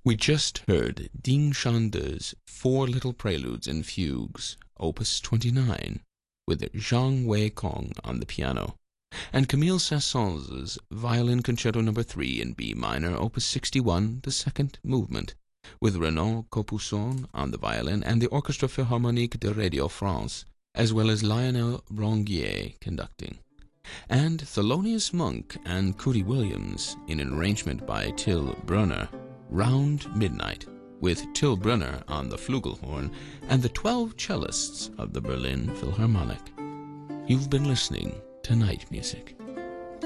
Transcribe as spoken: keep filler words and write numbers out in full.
We just heard Ding Shande's Four Little Preludes and Fugues, Opus twenty-nine, with Zhang Wei Kong on the piano, and Camille Saint-Saëns' Violin Concerto Number three in B minor, Opus sixty-one, the second movement, with Renaud Capuçon on the violin and the Orchestre Philharmonique de Radio France, as well as Lionel Rongier conducting, and Thelonious Monk and Cootie Williams in an arrangement by Till Brunner, Round Midnight, with Till Brunner on the flugelhorn and the twelve cellists of the Berlin Philharmonic. You've been listening to Night Music.